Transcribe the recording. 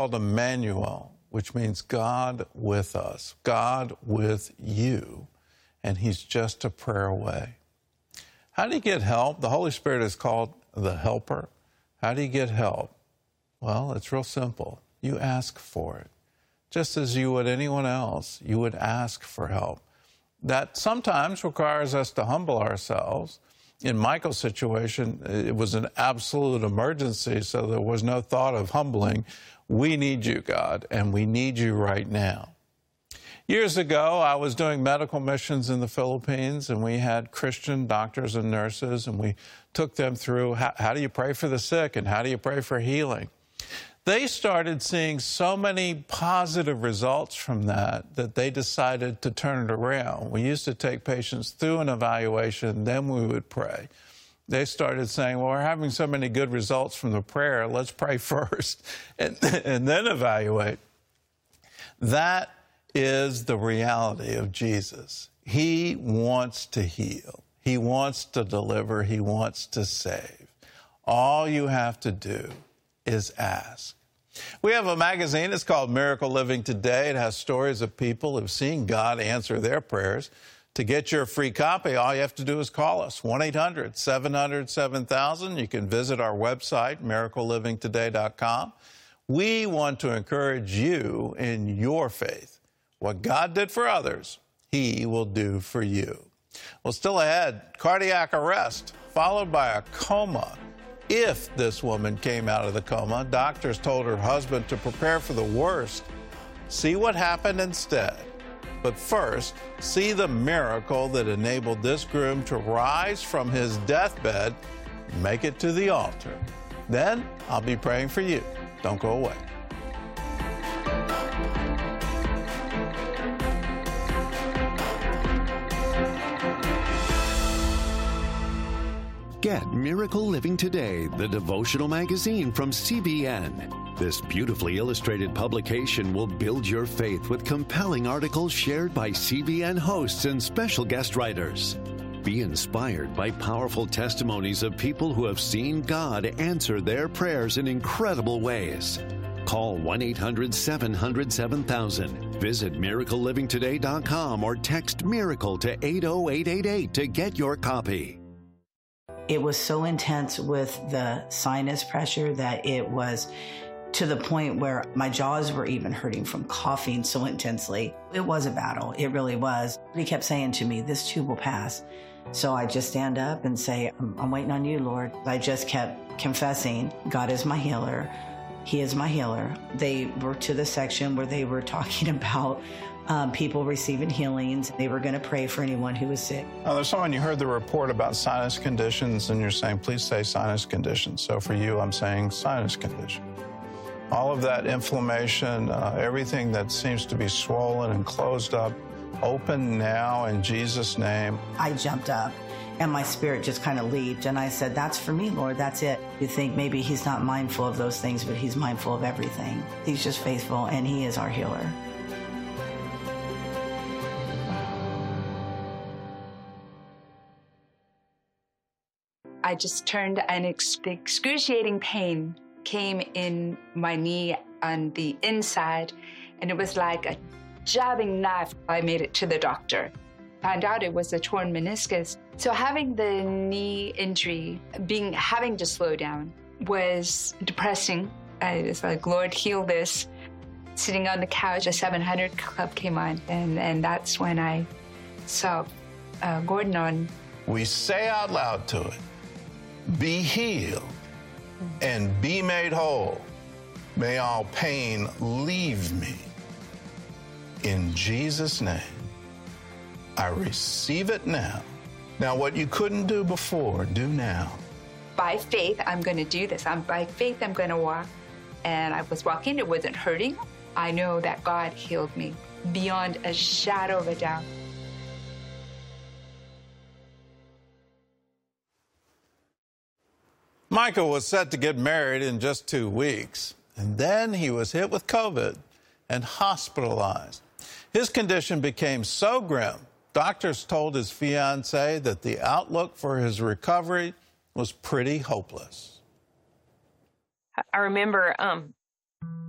called Emmanuel, which means God with us, God with you, and he's just a prayer away. How do you get help? The Holy Spirit is called the helper. How do you get help? Well, it's real simple. You ask for it. Just as you would anyone else, you would ask for help. That sometimes requires us to humble ourselves. In Michael's situation, it was an absolute emergency, so there was no thought of humbling. We need you, God, and we need you right now. Years ago, I was doing medical missions in the Philippines, and we had Christian doctors and nurses, and we took them through how do you pray for the sick and how do you pray for healing. They started seeing so many positive results from that they decided to turn it around. We used to take patients through an evaluation, then we would pray. They started saying, well, we're having so many good results from the prayer, let's pray first and then evaluate. That is the reality of Jesus. He wants to heal. He wants to deliver. He wants to save. All you have to do is ask. We have a magazine. It's called Miracle Living Today. It has stories of people who've seen God answer their prayers. To get your free copy, all you have to do is call us, 1-800-700-7000. You can visit our website, miraclelivingtoday.com. We want to encourage you in your faith. What God did for others, he will do for you. Well, still ahead, cardiac arrest, followed by a coma. If this woman came out of the coma, doctors told her husband to prepare for the worst. See what happened instead. But first, see the miracle that enabled this groom to rise from his deathbed and make it to the altar. Then I'll be praying for you. Don't go away. Get Miracle Living Today, the devotional magazine from CBN. This beautifully illustrated publication will build your faith with compelling articles shared by CBN hosts and special guest writers. Be inspired by powerful testimonies of people who have seen God answer their prayers in incredible ways. Call 1-800-700-7000. Visit miraclelivingtoday.com or text MIRACLE to 80888 to get your copy. It was so intense with the sinus pressure that it was to the point where my jaws were even hurting from coughing so intensely. It was a battle. It really was. He kept saying to me, this too will pass. So I just stand up and say, I'm waiting on you, Lord. I just kept confessing, God is my healer. He is my healer. They were to the section where they were talking about people receiving healings. They were going to pray for anyone who was sick. Now, there's someone, you heard the report about sinus conditions, and you're saying, please say sinus conditions. So for you, I'm saying sinus condition. All of that inflammation, everything that seems to be swollen and closed up, open now in Jesus' name. I jumped up, and my spirit just kind of leaped, and I said, that's for me, Lord, that's it. You think maybe he's not mindful of those things, but he's mindful of everything. He's just faithful, and he is our healer. I just turned, and excruciating pain came in my knee on the inside, and it was like a jabbing knife. I made it to the doctor. Found out it was a torn meniscus. So having the knee injury, having to slow down, was depressing. I was like, Lord, heal this. Sitting on the couch, a 700 Club came on, and that's when I saw Gordon on. We say out loud to it, be healed and be made whole. May all pain leave me. In Jesus' name, I receive it now. Now, what you couldn't do before, do now. By faith, I'm going to do this. By faith, I'm going to walk. And I was walking. It wasn't hurting. I know that God healed me beyond a shadow of a doubt. Michael was set to get married in just 2 weeks, and then he was hit with COVID and hospitalized. His condition became so grim, doctors told his fiancée that the outlook for his recovery was pretty hopeless. I remember